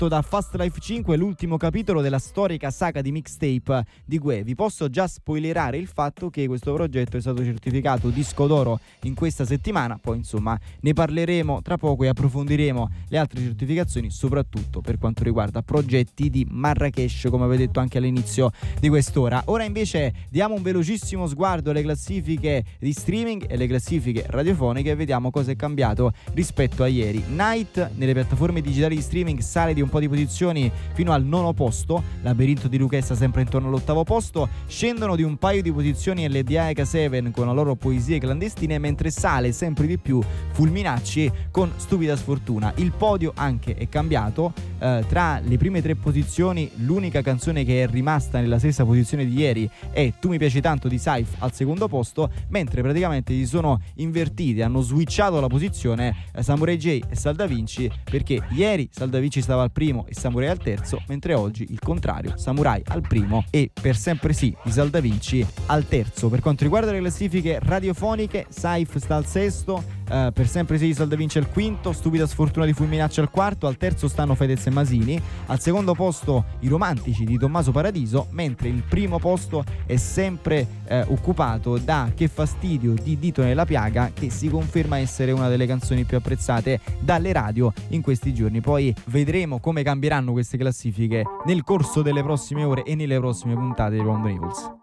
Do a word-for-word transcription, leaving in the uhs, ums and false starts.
tratto da Fast Life cinque, l'ultimo capitolo della storica saga di mixtape di Gue. Vi posso già spoilerare il fatto che questo progetto è stato certificato disco d'oro in questa settimana, poi insomma ne parleremo tra poco e approfondiremo le altre certificazioni, soprattutto per quanto riguarda progetti di Marrakesh, come avevo detto anche all'inizio di quest'ora. Ora invece diamo un velocissimo sguardo alle classifiche di streaming e le classifiche radiofoniche e vediamo cosa è cambiato rispetto a ieri. Night nelle piattaforme digitali di streaming sale di un po' di posizioni fino al nono posto, Labirinto di Luchessa sempre intorno all'ottavo posto, scendono di un paio di posizioni L D A e K sette con la loro Poesie clandestine, mentre sale sempre di più Fulminacci con Stupida Sfortuna. Il podio anche è cambiato, eh, tra le prime tre posizioni l'unica canzone che è rimasta nella stessa posizione di ieri è Tu mi piaci tanto di Saif al secondo posto, mentre praticamente si sono invertiti, hanno switchato la posizione eh, Samurai J e Sal Da Vinci, perché ieri Sal Da Vinci stava al primo e Samurai al terzo, mentre oggi il contrario, Samurai al primo e Per sempre sì di Sal Da Vinci al terzo. Per quanto riguarda le classifiche radiofoniche, Saif sta al sesto, uh, Per sempre sì di Sal Da Vinci al quinto, Stupida Sfortuna di Fulminacci al quarto, al terzo stanno Fedez e Masini, al secondo posto I Romantici di Tommaso Paradiso, mentre il primo posto è sempre uh, occupato da Che fastidio di Dito nella piaga, che si conferma essere una delle canzoni più apprezzate dalle radio in questi giorni. Poi vedremo come cambieranno queste classifiche nel corso delle prossime ore e nelle prossime puntate di Round Rebels.